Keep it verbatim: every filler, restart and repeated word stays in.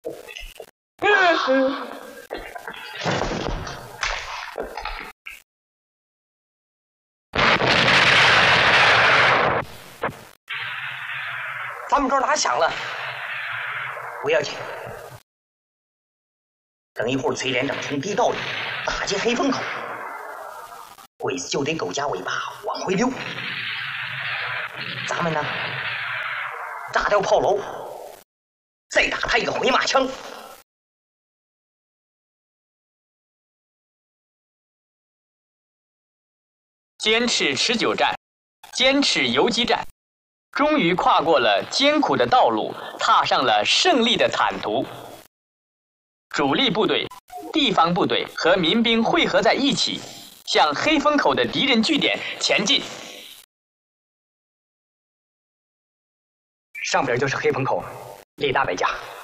咱们这儿打响了，不要紧。等一会儿崔连长从地道里打进黑风口，鬼子就得狗夹尾巴往回溜。咱们呢，炸掉炮楼，再打他一个回马枪。 坚持持久战，坚持游击战，终于跨过了艰苦的道路，踏上了胜利的坦途。主力部队、地方部队和民兵汇合在一起，向黑风口的敌人据点前进。 上边就是黑风口，立大摆架。